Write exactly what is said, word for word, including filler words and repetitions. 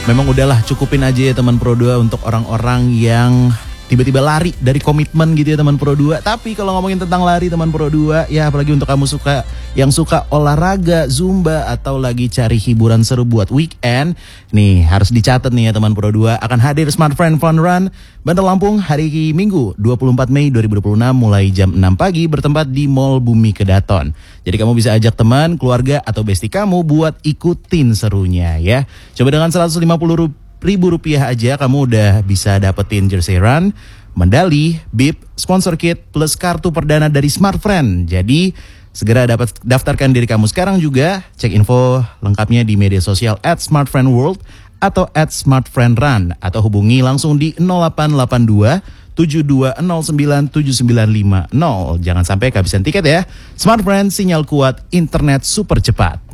memang udahlah cukupin aja ya teman Pro dua untuk orang-orang yang tiba-tiba lari dari komitmen gitu ya teman Pro dua. Tapi kalau ngomongin tentang lari teman Pro dua, ya apalagi untuk kamu suka yang suka olahraga, zumba atau lagi cari hiburan seru buat weekend, nih harus dicatat nih ya teman Pro dua, akan hadir Smart Friend Fun Run Bandar Lampung hari Minggu dua puluh empat Mei dua ribu dua puluh enam mulai jam enam pagi bertempat di Mall Bumi Kedaton. Jadi kamu bisa ajak teman, keluarga atau bestie kamu buat ikutin serunya ya. Coba dengan seratus lima puluh rupiah ribu rupiah aja kamu udah bisa dapetin jersey run, medali, bib, sponsor kit, plus kartu perdana dari Smart Friend. Jadi segera dapat daftarkan diri kamu sekarang juga. Cek info lengkapnya di media sosial at smartfriendworld atau at smartfriendrun atau hubungi langsung di nol delapan delapan dua tujuh dua nol sembilan tujuh sembilan lima nol. Jangan sampai kehabisan tiket ya. Smart Friend, sinyal kuat, internet super cepat.